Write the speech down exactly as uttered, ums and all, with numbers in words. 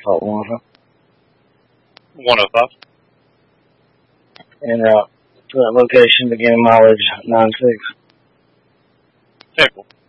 Salt water. one oh five. En route to that location, beginning mileage nine six. Okay, cool.